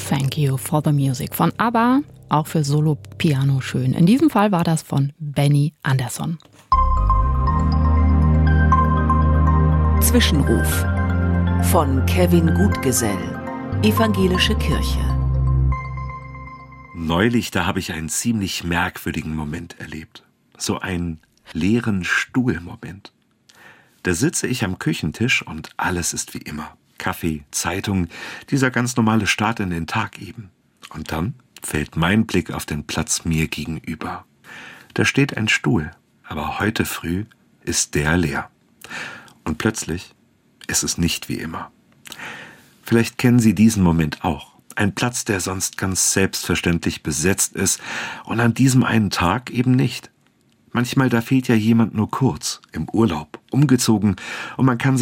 Thank You for the Music von ABBA, auch für Solo-Piano schön. In diesem Fall war das von Benny Andersson. Zwischenruf von Kevin Gutgesell, Evangelische Kirche. Neulich, da habe ich einen ziemlich merkwürdigen Moment erlebt. So einen leeren Stuhlmoment. Da sitze ich am Küchentisch und alles ist wie immer. Kaffee, Zeitung, dieser ganz normale Start in den Tag eben. Und dann fällt mein Blick auf den Platz mir gegenüber. Da steht ein Stuhl, aber heute früh ist der leer. Und plötzlich ist es nicht wie immer. Vielleicht kennen Sie diesen Moment auch. Ein Platz, der sonst ganz selbstverständlich besetzt ist und an diesem einen Tag eben nicht. Manchmal, da fehlt ja jemand nur kurz, im Urlaub, umgezogen und man kann sich